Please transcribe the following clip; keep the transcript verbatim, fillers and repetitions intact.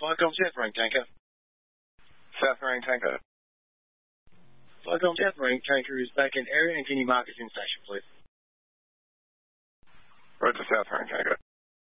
Flycom South Rank Tanker. South Rank Tanker. Flycom South Rank Tanker is back in area and can you mark us in station, please? Roger, South Rank Tanker.